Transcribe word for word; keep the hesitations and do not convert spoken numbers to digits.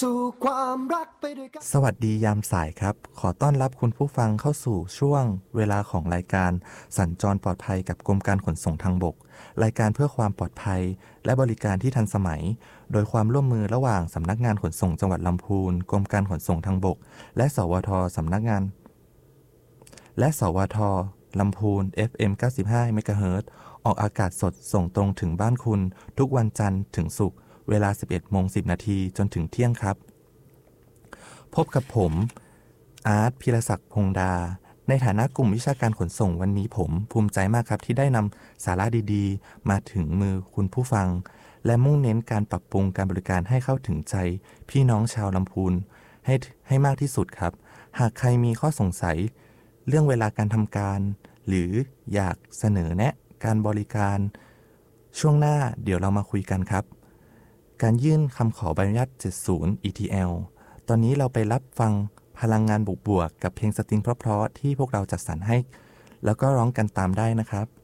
สู่ความรักไปด้วยกันสวัสดียามสายครับขอต้อนรับคุณผู้ฟังเข้าสู่ช่วงเวลาของรายการสัญจรปลอดภัยกับกรมการขนส่งทางบกรายการเพื่อความปลอดภัยและบริการที่ทันสมัยโดยความร่วมมือระหว่างสำนักงานขนส่งจังหวัดลำพูนกรมการขนส่งทางบกและสวทสำนักงานและสวทลำพูน เอฟ เอ็ม เก้าสิบห้า เมกะเฮิรตซ์ออกอากาศสดส่งตรงถึงบ้านคุณทุกวันจันทร์ถึงศุกร์เวลา สิบเอ็ดโมงสิบนาทีจนถึงเที่ยงครับพบกับผมอาร์ต พีรศักดิ์พงษ์ดาในฐานะกลุ่มวิชาการขนส่งวันนี้ผมภูมิใจมากครับที่ได้นำสาระดีๆมาถึงมือคุณผู้ฟังและมุ่งเน้นการปรับปรุงการบริการให้เข้าถึงใจพี่น้องชาวลำพูนให้ให้มากที่สุดครับหากใครมีข้อสงสัยเรื่องเวลาการทำการหรืออยากเสนอแนะการบริการช่วงหน้าเดี๋ยวเรามาคุยกันครับการยื่นคำขอใบอนุญาตเจ็ดสิบ อี ที แอล ตอนนี้เราไปรับฟังพลังงานบวกๆกับเพลงสตริงเพราะๆที่พวกเราจัดสรรให้แล้วก็ร้องกันตามได้นะครับ